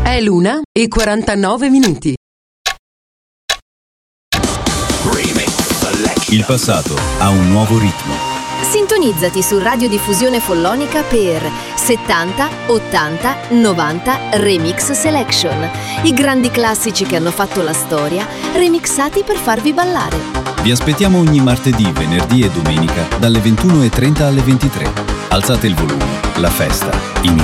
È l'1:49. Il passato ha un nuovo ritmo. Sintonizzati su Radiodiffusione Follonica per 70, 80, 90 Remix Selection. I grandi classici che hanno fatto la storia, remixati per farvi ballare. Vi aspettiamo ogni martedì, venerdì e domenica dalle 21:30 alle 23. Alzate il volume, la festa